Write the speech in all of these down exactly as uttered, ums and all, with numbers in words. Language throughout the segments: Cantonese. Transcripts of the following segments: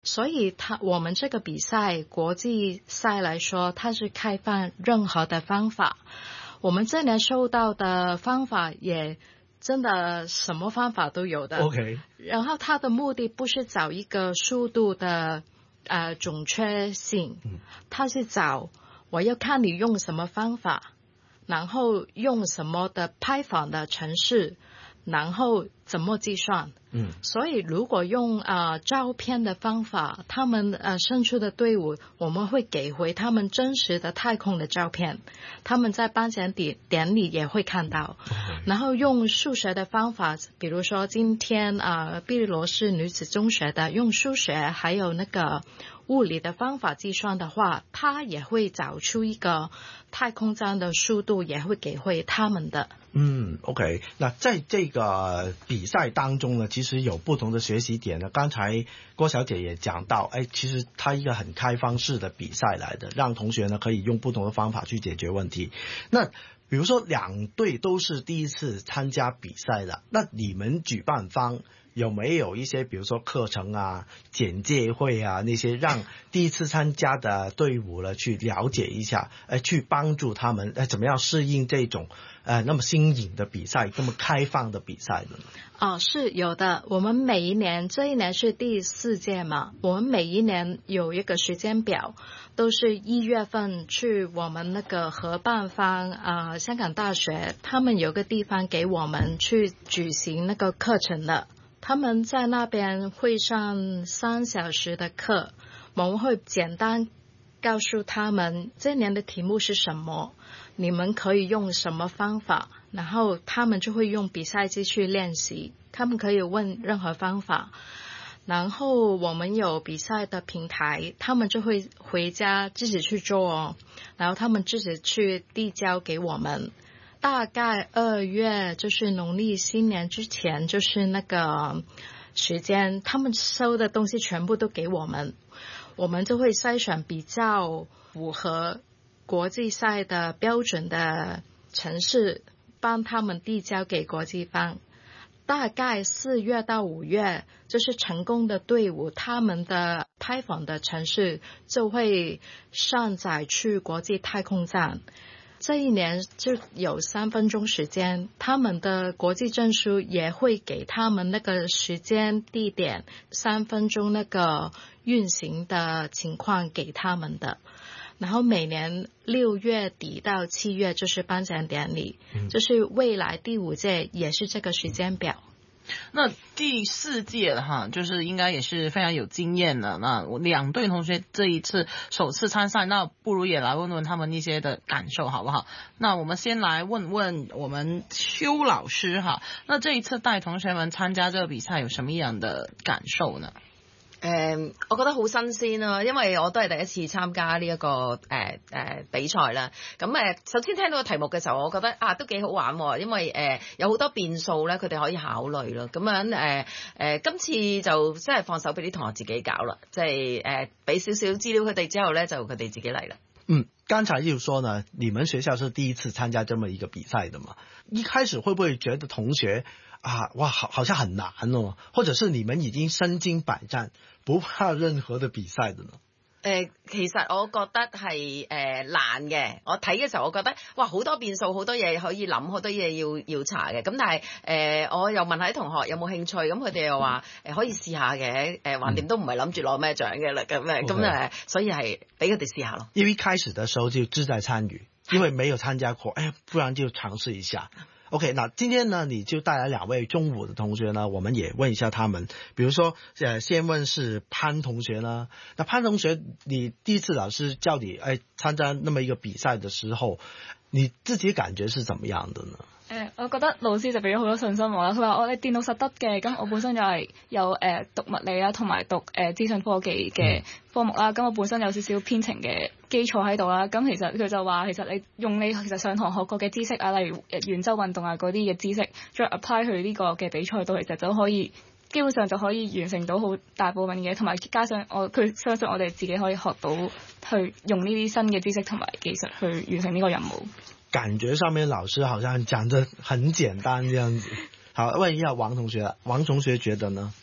所以它我们这个比赛国际赛来说，它是开放任何的方法。我们这年收到的方法也真的什么方法都有的。 OK， 然后它的目的不是找一个速度的呃准确性，它是找我要看你用什么方法，然后用什么的拍仿的程式，然后怎么计算。嗯，所以如果用呃照片的方法，他们呃胜出的队伍，我们会给回他们真实的太空的照片，他们在颁奖典典礼也会看到。Okay. 然后用数学的方法，比如说今天啊、呃，碧螺士女子中学的用数学还有那个物理的方法计算的话，他也会找出一个太空站的速度，也会给回他们的。 嗯 ，OK， 那在这个比赛当中呢，其实有不同的学习点呢。刚才郭小姐也讲到，哎，其实它一个很开放式的比赛来的，让同学呢可以用不同的方法去解决问题。那比如说两队都是第一次参加比赛的，那你们举办方有没有一些比如说课程啊、简介会啊那些，让第一次参加的队伍呢去了解一下，呃，去帮助他们呃怎么样适应这种呃那么新颖的比赛，这么开放的比赛呢？ 哦，是有的。我们每一年，这一年是第四届嘛，我们每一年有一个时间表，都是一月份去我们那个合办方啊、呃，香港大学，他们有个地方给我们去举行那个课程的。他们在那边会上三小时的课，我们会简单告诉他们这年的题目是什么，你们可以用什么方法，然后他们就会用比赛机去练习，他们可以问任何方法。然后我们有比赛的平台，他们就会回家自己去做，然后他们自己去递交给我们。大概二月就是农历新年之前，就是那个时间，他们收的东西全部都给我们，我们就会筛选比较符合国际赛的标准的程式，帮他们递交给国际方。大概四月到五月，就是成功的队伍，他们的拍仿的程式就会上载去国际太空站。这一年就有三分钟时间，他们的国际证书也会给他们那个时间地点三分钟那个运行的情况给他们的。然后每年六月底到七月就是颁奖典礼、嗯、就是未来第五届也是这个时间表。 那第四届哈，就是应该也是非常有经验的。那两队同学这一次首次参赛，那不如也来问问他们一些的感受好不好？那我们先来问问我们邱老师哈，那这一次带同學們參加這個比賽有什麼樣的感受呢？ 誒、嗯，我覺得好新鮮啦，因為我都係第一次參加呢、這、一個誒誒、呃呃、比賽啦。咁誒，首先聽到個題目嘅時候，我覺得啊都幾好玩喎，因為誒、呃、有好多變數咧，佢哋可以考慮咯。咁樣誒誒，今次就真係放手俾啲同學自己搞啦，即係誒俾少少資料佢哋之後咧，就佢哋自己嚟啦。 嗯，剛才就說呢，你們學校是第一次參加這麼一個比賽的嘛？一開始會不會覺得同學啊，哇，好好像很難哦，或者是你們已經身經百戰，不怕任何的比賽的呢？ 誒、呃，其實我覺得係誒、呃、難嘅。我睇嘅時候，我覺得哇，好多變數，好多嘢可以諗，好多嘢要要查嘅。咁但係誒、呃，我又問下啲同學有冇興趣，咁佢哋又話誒可以試下嘅。誒橫掂都唔係諗住攞咩獎嘅啦，咁誒咁誒，所以係俾佢哋試下咯。 因為一開始的時候就志在參與，因為沒有參加過，哎，不然就嘗試一下。OK， 那今天呢，你就帶來兩位中五的同學呢，我們也問一下他們。比如說，呃，先問是潘同學呢。那潘同學，你第一次老師叫你哎參加那麼一個比賽的時候，你自己感覺是怎麼樣的呢？ 誒、呃，我覺得老師就俾咗好多信心我啦。佢話我哋電腦實得嘅，咁我本身又係有誒、呃、讀物理啦，同埋讀誒、呃、資訊科技嘅科目啦。咁、嗯、我本身有少少編程嘅基礎喺度啦。咁其實佢就話，其實你用你其實上堂學過嘅知識啊，例如圓周運動啊嗰啲嘅知識，再 apply 去呢個嘅比賽度，其實就可以基本上就可以完成到好大部分嘅嘢，同埋加上我佢相信我哋自己可以學到去用呢啲新嘅知識同埋技術去完成呢個任務。 感覺上面老師好像講得很簡單這樣子。好，問一下王同學，王同學覺得呢？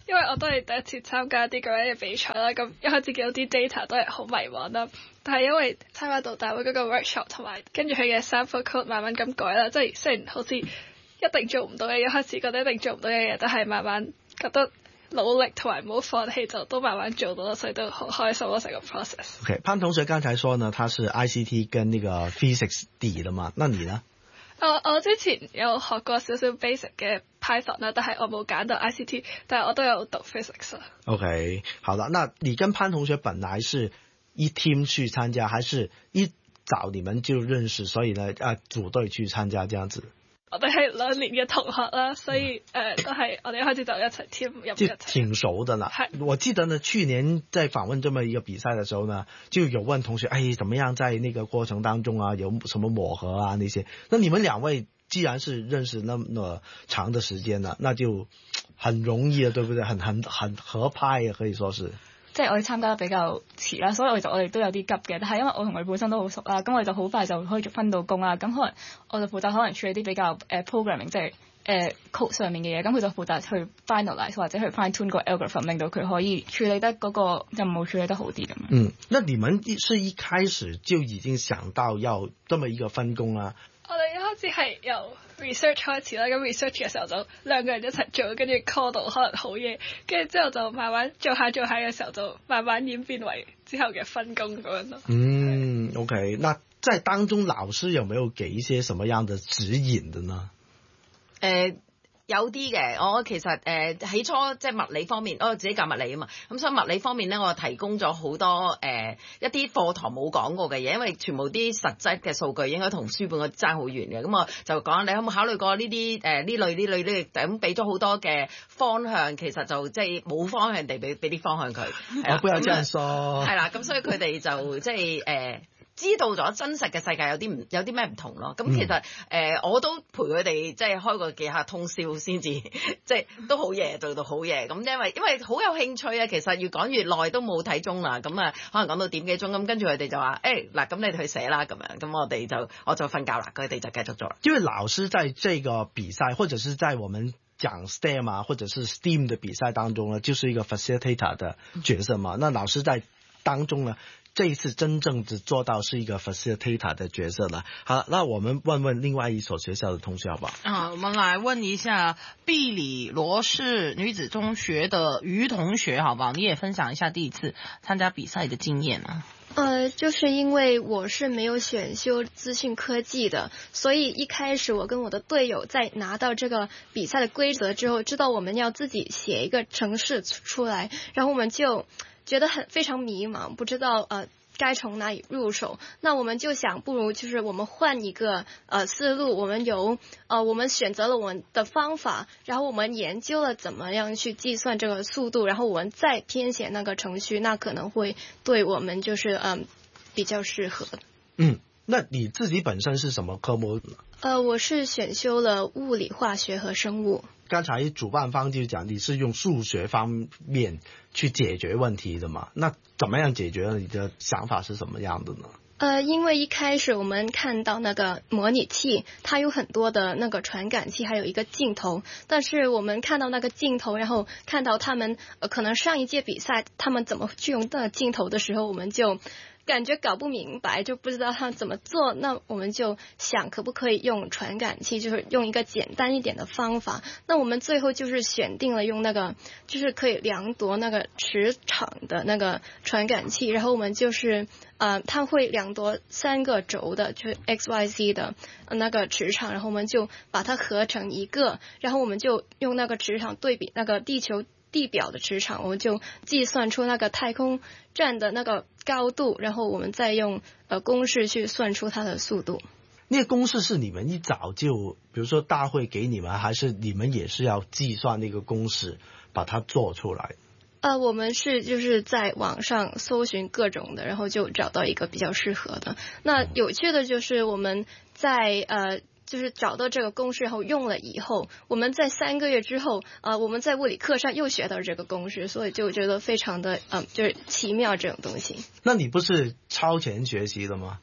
因為我都係第一次參加啲咁樣嘅比賽啦，咁一開始見到啲 data 都係好迷茫啦，但係因為參加到大會嗰個 workshop 同埋跟住佢嘅 sample code 慢慢咁改啦，即係雖然好似一定做唔到嘅，一開始覺得一定做唔到嘅嘢，但係慢慢覺得努力同埋唔好放棄就都慢慢做到，所以都好開心咯成個 process。 OK， 潘同學剛才說呢，他是 I C T 跟那個 physics 底的嘛，那你呢？ 我我之前有學過少少 basic 嘅 Python 啦，但係我冇揀到 I C T， 但係我都有讀 physics 啊。 OK， 好了，那你跟潘同學本來是一 team 去參加，還是一早你們就認識，所以呢啊組隊去參加這樣子？ 我哋係兩年嘅同學啦，所以誒、嗯呃、都係我哋一開始就一齊 team 入一齊。 就挺熟的啦。我記得呢，去年在訪問這麼一個比賽的時候呢，就有問同學，哎，怎麼樣在那個過程當中啊，有什麼磨合啊那些？那你們兩位既然是認識那麼長的時間呢，那就很容易啊，對不對？很很很合拍啊，可以說是。 即係我哋參加得比較遲啦，所以我就我哋都有啲急嘅。但係因為我同佢本身都好熟啦，咁我哋就好快就可以分到工啦。咁可能我就負責可能處理啲比較誒、uh, programming， 即係誒 code 上面嘅嘢。咁佢就負責去 finalize 或者去 fine tune 個 algorithm， 令到佢可以處理得嗰個任務處理得好啲咁樣。 嗯，那你們是一開始就已經想到要這麼一個分工啊？ 我哋一開始係由 research 開始啦，咁 research 嘅時候就兩個人一齊做，跟住 call 到可能好夜，跟住之後就慢慢做下做下嘅時候就慢慢演變為之後嘅分工咁樣咯。 嗯 ，OK， 那在當中老師有沒有給一些什麼樣的指引的呢？ 誒、呃。有啲嘅，我其實誒、呃、起初即係物理方面，我自己教物理啊嘛，咁所以物理方面咧，我提供咗好多誒、呃、一啲課堂冇講過嘅嘢，因為全部啲實質嘅數據應該同書本個爭好遠嘅，咁我就講你有冇考慮過呢啲誒呢類呢類呢，咁俾咗好多嘅方向，其實就即係冇方向地俾俾啲方向佢。 我不要這樣說。 係啦，咁所以佢哋就即係誒。呃知道咗真實嘅世界有啲唔有啲咩唔同咯，咁其實誒、嗯呃、我都陪佢哋即係開過幾下通宵先至，即係都好夜做到好夜，咁因為因為好有興趣啊，其實越講越耐都冇睇鐘啦，咁啊可能講到點幾鐘，咁跟住佢哋就話誒嗱，咁、欸、你哋去寫啦咁樣，咁我哋就我就瞓覺啦，佢哋就繼續做啦。 因為老師在這個比賽，或者是在我們講 S T E M 啊，或者是 S T E A M 的比賽當中呢，就是一個 facilitator 的角色嘛。那老師在當中呢，這一次真正只做到是一個 facilitator 的角色了。好，那我們問問另外一所學校的同學好不好？ 啊，我們來問一下碧里羅氏女子中學的於同學，好不好？你也分享一下第一次參加比賽的經驗啊。 呃，就是因為我是沒有選修資訊科技的，所以一開始我跟我的隊友在拿到這個比賽的規則之後，知道我們要自己寫一個程式出來，然後我們就覺得很非常迷茫，不知道呃該從哪裡入手。那我們就想，不如就是我們換一個呃思路，我們由呃我們選擇了我們的方法，然後我們研究了怎麼樣去計算這個速度，然後我們再編寫那個程序，那可能會對我們就是嗯、呃、比較適合。 嗯，那你自己本身是什麼科目？ 呃，我是選修了物理、化學和生物。 剛才主辦方就講你是用數學方面去解決問題的嘛？那怎麼樣解決？你的想法是什麼樣的呢？ 呃，因為一開始我們看到那個模擬器，它有很多的那個傳感器，還有一個鏡頭。但是我們看到那個鏡頭，然後看到他們呃可能上一屆比賽他們怎麼去用那個鏡頭的時候，我們就感覺搞不明白，就不知道他怎麼做。那我們就想可不可以用傳感器，就是用一個簡單一點的方法。那我們最後就是選定了用那個就是可以量度那個磁場的那個傳感器，然後我們就是呃它會量度三個軸的，就是 X Y Z 的那個磁場，然後我們就把它合成一個，然後我們就用那個磁場對比那個地球地表的磁場，我們就計算出那個太空站的那個高度，然後我們再用呃公式去算出它的速度。 那個公式是你們一早就，比如說大會給你們，還是你們也是要計算那個公式把它做出來？ 呃，我們是就是在網上搜尋各種的，然後就找到一個比較適合的。那有趣的就是我們在呃就是找到這個公式後用了以後，我們在三個月之後呃我們在物理課上又學到這個公式，所以就覺得非常的嗯、呃、就是奇妙這種東西。 那你不是超前學習的嗎？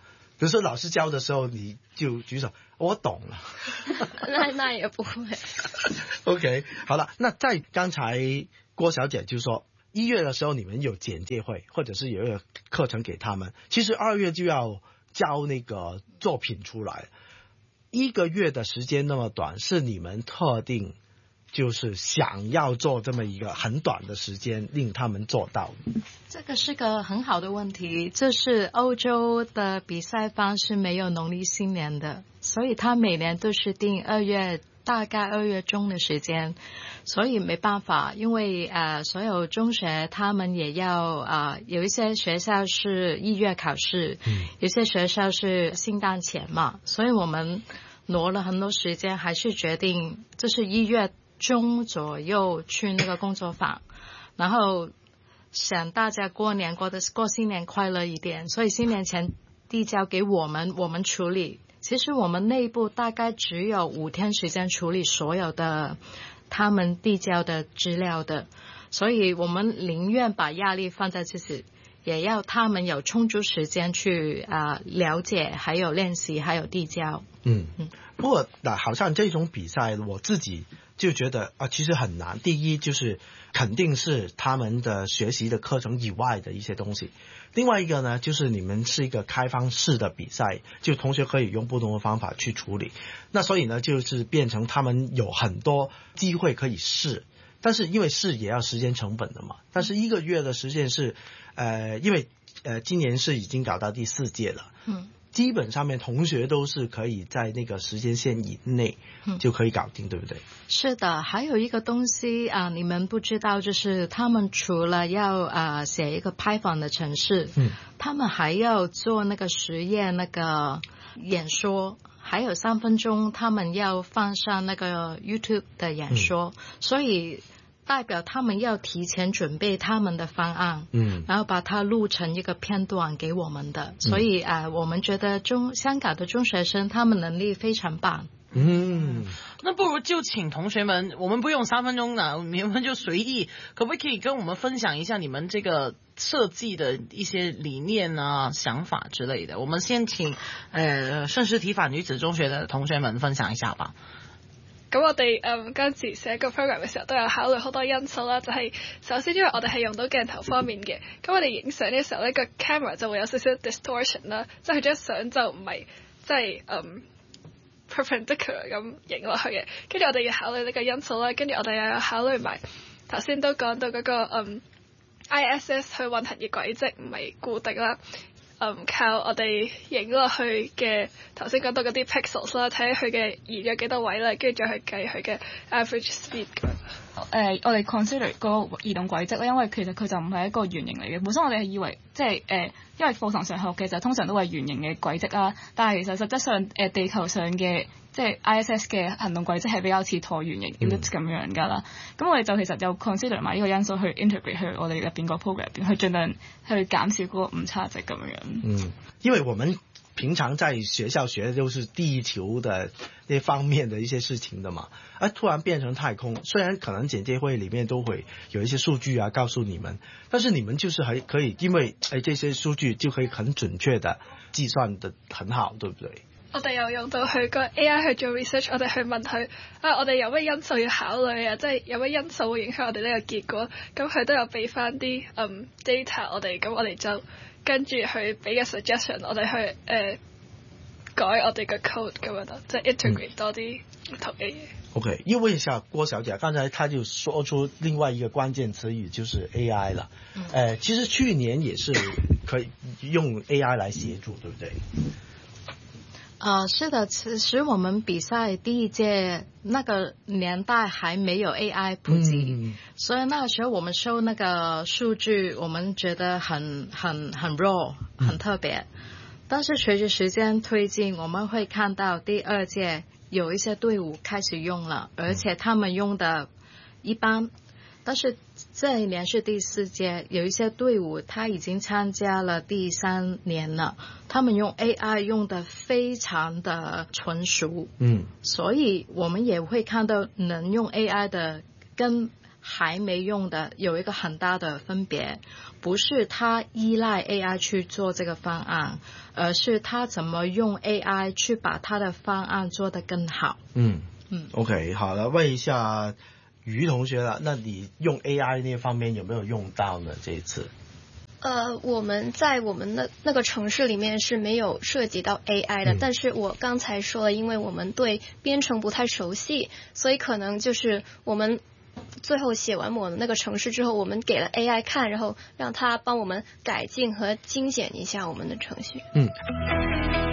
如说老师教的时候，你就举手，我懂了。 那那也不会。 OK， 好了，那在刚才郭小姐就说一月的时候你们有简介会，或者是有一个课程给他们，其实二月就要交那个作品出来，一个月的时间那么短，是你们特定就是想要做这么一个很短的时间令他们做到？ 这个是个很好的问题，就是欧洲的比赛方是没有农历新年的，所以他每年都是定二月，大概二月中的时间，所以没办法，因为呃所有中学他们也要啊、呃、有一些学校是一月考试，嗯，有些学校是圣诞前嘛，所以我们挪了很多时间，还是决定就是一月中左右去那个工作坊，然后想大家过年过的过新年快乐一点，所以新年前递交给我们，我们处理。其实我们内部大概只有五天时间处理所有的他们递交的资料的，所以我们宁愿把压力放在自己，也要他们有充足时间去啊、呃、了解，还有练习，还有递交。 嗯嗯。不过那好像这种比赛，我自己就觉得啊，其实很难。第一就是肯定是他们的学习的课程以外的一些东西。另外一个呢，就是你们是一个开放式的比赛，就同学可以用不同的方法去处理。那所以呢，就是变成他们有很多机会可以试，但是因为试也要时间成本的嘛。但是一个月的时间是，呃，因为呃今年是已经搞到第四届了，嗯。基本上面同学都是可以在那个时间线以内就可以搞定，嗯，对不对？ 是的，还有一个东西啊，你们不知道，就是他们除了要啊写一个 Python 的程式，嗯，他们还要做那个实验那个演说，还有三分钟他们要放上那个 YouTube 的演说，嗯，所以代表他们要提前准备他们的方案，嗯，然后把它录成一个片段给我们的，所以啊、呃，我们觉得中香港的中学生他们能力非常棒。 嗯，那不如就请同学们，我们不用三分钟了，你们就随意，可不可以跟我们分享一下你们这个设计的一些理念啊、想法之类的？我们先请呃圣士提反女子中學的同學們分享一下吧。 咁我哋誒嗰陣時寫個 program 嘅時候都有考慮好多因素啦，就係、是、首先因為我哋係用到鏡頭方面嘅，咁我哋影相嘅時候咧個 camera 就會有少少 distortion 啦，即係佢張相就唔係即係誒 perpendicular 咁影落去嘅，跟住我哋要考慮呢個因素啦，跟住我哋又有考慮埋頭先都講到嗰、那個、嗯、I S S 去運行嘅軌跡唔係固定啦。嗯，靠我哋影落去嘅頭先講到嗰啲 pixels 啦，睇佢嘅移咗幾多位啦，跟住再去計佢嘅 average speed 咁樣。 誒、呃，我哋 consider 嗰個移動軌跡咧，因為其實佢就唔係一個圓形嚟嘅。本身我哋係以為即係誒，因為課堂上學嘅就通常都係圓形嘅軌跡啦，但係其實實質上誒、呃、地球上嘅即係 I S S 嘅行動軌跡係比較似橢圓形 ellipse 咁樣㗎啦。咁我哋就其實就 consider 埋呢個因素去 integrate 去我哋入邊個 program 入邊，去盡量去減少嗰個誤差值咁樣。 嗯，因為我們平常在學校學的都是地球的那方面的一些事情的嘛，而突然變成太空，雖然可能簡介會裡面都會有一些數據啊告訴你們，但是你們就是還可以，因為誒這些數據就可以很準確的計算得很好，對不對？ 我哋又用到佢個 A I 去做 research， 我哋去問佢啊，我哋有咩因素要考慮啊？即係有咩因素會影響我哋呢個結果？咁佢都有俾翻啲嗯 data 我哋，咁我哋就跟住去俾個 suggestion， 我哋去誒、呃、改我哋嘅 code 咁樣咯，即係 integrate 多啲唔同嘅嘢。 OK， 又問一下郭小姐，剛才她就說出另外一個關鍵詞語，就是 A I 了。嗯呃、其實去年也是可以用 A I 來協助，對不對？ 呃，是的，其實我們比賽第一屆那個年代還沒有 A I 普及，嗯、所以那個時候我們收那個數據，我們覺得很很很 raw， 很特別。嗯、但是隨着時間推進，我們會看到第二屆有一些隊伍開始用了，而且他們用的一般。但是這一年是第四屆，有一些隊伍他已經參加了第三年了，他們用 A I 用得非常的純熟，嗯，所以我們也會看到能用 A I 的跟还没用的有一个很大的分别，不是他依赖 A I 去做这个方案，而是他怎么用 A I 去把他的方案做得更好。 嗯嗯 ，OK， 好了，问一下于同学了，那你用 A I 那方面有没有用到呢？这一次？ 呃，我们在我们的那个城市里面是没有涉及到 A I 的， 嗯、 但是我刚才说了，因为我们对编程不太熟悉，所以可能就是我们最后写完我的那个城市之后，我们给了 A I 看，然后让它帮我们改进和精简一下我们的程序。 嗯。